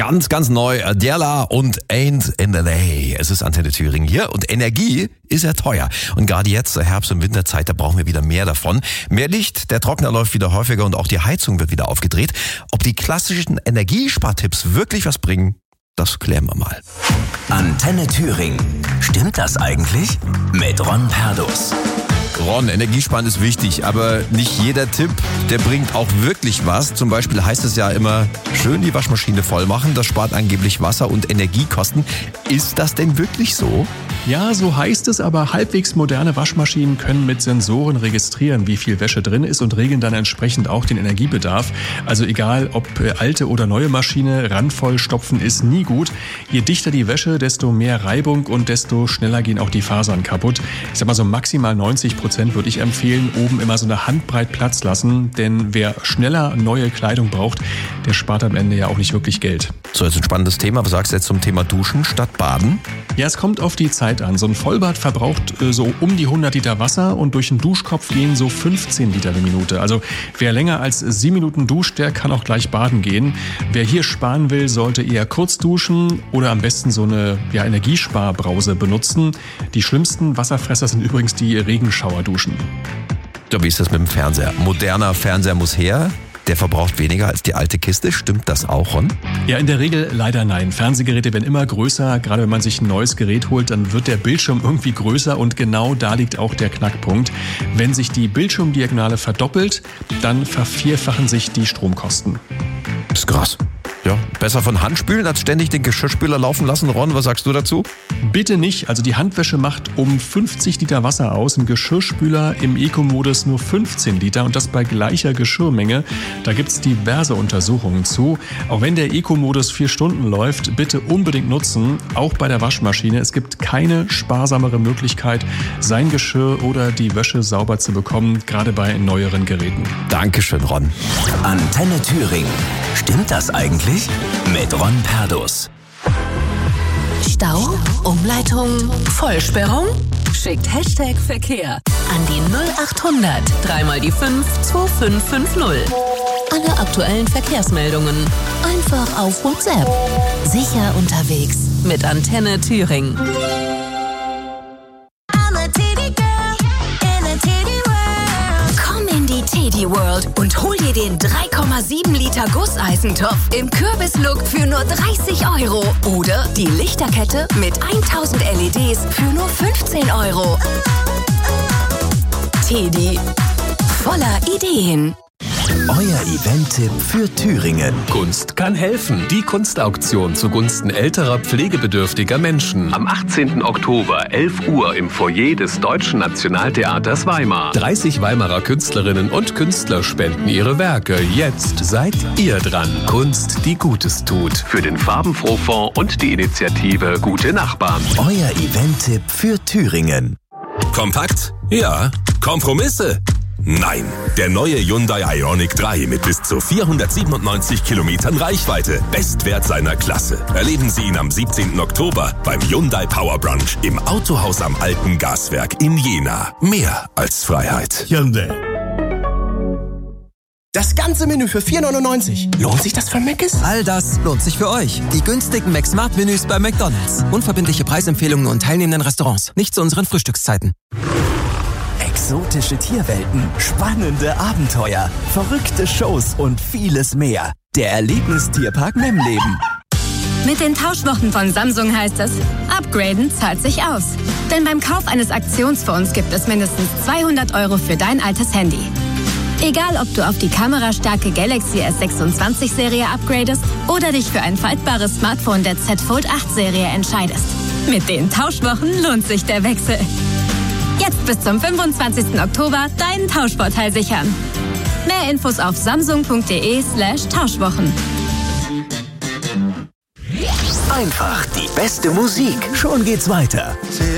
Ganz, ganz neu. Adela und Ain't in the Day. Es ist Antenne Thüringen hier und Energie ist ja teuer. Und gerade jetzt zur Herbst- und Winterzeit, da brauchen wir wieder mehr davon. Mehr Licht, der Trockner läuft wieder häufiger und auch die Heizung wird wieder aufgedreht. Ob die klassischen Energiespartipps wirklich was bringen, das klären wir mal. Antenne Thüringen. Stimmt das eigentlich? Mit Ron Perdus. Ron, Energiesparen ist wichtig, aber nicht jeder Tipp, der bringt auch wirklich was. Zum Beispiel heißt es ja immer, schön die Waschmaschine voll machen, das spart angeblich Wasser- und Energiekosten. Ist das denn wirklich so? Ja, so heißt es, aber halbwegs moderne Waschmaschinen können mit Sensoren registrieren, wie viel Wäsche drin ist und regeln dann entsprechend auch den Energiebedarf. Also egal, ob alte oder neue Maschine, randvoll stopfen ist nie gut. Je dichter die Wäsche, desto mehr Reibung und desto schneller gehen auch die Fasern kaputt. Ich sag mal so maximal 90% würde ich empfehlen, oben immer so eine Handbreit Platz lassen, denn wer schneller neue Kleidung braucht, der spart am Ende ja auch nicht wirklich Geld. So, jetzt ein spannendes Thema. Was sagst du jetzt zum Thema Duschen statt Baden? Ja, es kommt auf die Zeit an. So ein Vollbad verbraucht so um die 100 Liter Wasser und durch den Duschkopf gehen so 15 Liter die Minute. Also wer länger als 7 Minuten duscht, der kann auch gleich baden gehen. Wer hier sparen will, sollte eher kurz duschen oder am besten so eine Energiesparbrause benutzen. Die schlimmsten Wasserfresser sind übrigens die Regenschauerduschen. Ja, wie ist das mit dem Fernseher? Moderner Fernseher muss her. Der verbraucht weniger als die alte Kiste. Stimmt das auch, Ron? Ja, in der Regel leider nein. Fernsehgeräte werden immer größer. Gerade wenn man sich ein neues Gerät holt, dann wird der Bildschirm irgendwie größer und genau da liegt auch der Knackpunkt. Wenn sich die Bildschirmdiagonale verdoppelt, dann vervierfachen sich die Stromkosten. Das ist krass. Ja, besser von Hand spülen, als ständig den Geschirrspüler laufen lassen. Ron, was sagst du dazu? Bitte nicht. Also die Handwäsche macht um 50 Liter Wasser aus. Im Geschirrspüler im Eco-Modus nur 15 Liter und das bei gleicher Geschirrmenge. Da gibt's diverse Untersuchungen zu. Auch wenn der Eco-Modus 4 Stunden läuft, bitte unbedingt nutzen. Auch bei der Waschmaschine. Es gibt keine sparsamere Möglichkeit, sein Geschirr oder die Wäsche sauber zu bekommen, gerade bei neueren Geräten. Dankeschön, Ron. Antenne Thüringen. Stimmt das eigentlich? Mit Ron Perdus. Stau? Umleitung? Vollsperrung? Schickt #Verkehr an die 0800 3 mal die 5 2550. Alle aktuellen Verkehrsmeldungen einfach auf WhatsApp. Sicher unterwegs mit Antenne Thüringen. Teddy World und hol dir den 3,7 Liter Gusseisentopf im Kürbislook für nur 30 € oder die Lichterkette mit 1000 LEDs für nur 15 €. Teddy, voller Ideen. Euer Event-Tipp für Thüringen. Kunst kann helfen. Die Kunstauktion zugunsten älterer, pflegebedürftiger Menschen. Am 18. Oktober, 11 Uhr im Foyer des Deutschen Nationaltheaters Weimar. 30 Weimarer Künstlerinnen und Künstler spenden ihre Werke. Jetzt seid ihr dran. Kunst, die Gutes tut. Für den Farbenfrohfonds und die Initiative Gute Nachbarn. Euer Event-Tipp für Thüringen. Kompakt? Ja. Kompromisse? Nein, der neue Hyundai Ioniq 3 mit bis zu 497 Kilometern Reichweite. Bestwert seiner Klasse. Erleben Sie ihn am 17. Oktober beim Hyundai Power Brunch im Autohaus am Alten Gaswerk in Jena. Mehr als Freiheit. Hyundai. Das ganze Menü für 4,99. Lohnt sich das für Mc's? All das lohnt sich für euch. Die günstigen McSmart-Menüs bei McDonald's. Unverbindliche Preisempfehlungen und teilnehmenden Restaurants. Nicht zu unseren Frühstückszeiten. Exotische Tierwelten, spannende Abenteuer, verrückte Shows und vieles mehr. Der Erlebnistierpark Memleben. Mit den Tauschwochen von Samsung heißt es, upgraden zahlt sich aus. Denn beim Kauf eines Aktionsfonds gibt es mindestens 200 € für dein altes Handy. Egal, ob du auf die kamerastarke Galaxy S26-Serie upgradest oder dich für ein faltbares Smartphone der Z Fold 8-Serie entscheidest. Mit den Tauschwochen lohnt sich der Wechsel. Jetzt bis zum 25. Oktober deinen Tauschvorteil sichern. Mehr Infos auf samsung.de/Tauschwochen. Einfach die beste Musik. Schon geht's weiter.